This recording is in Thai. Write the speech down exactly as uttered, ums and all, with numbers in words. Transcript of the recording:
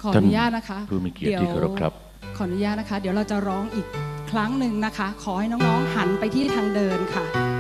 ขออนุญาตนะคะผู้มีเกียรติที่เคารพครับขออนุญาตนะคะเดี๋ยวเราจะร้องอีกครั้งหนึ่งนะคะขอให้น้องๆหันไปที่ทางเดินค่ะ